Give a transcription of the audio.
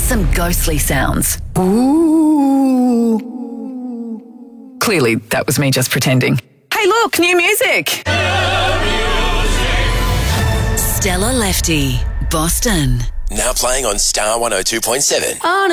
some ghostly sounds. Ooh. Clearly, that was me just pretending. Hey, look, new music. Stella Lefty, Boston. Now playing on Star 102.7. On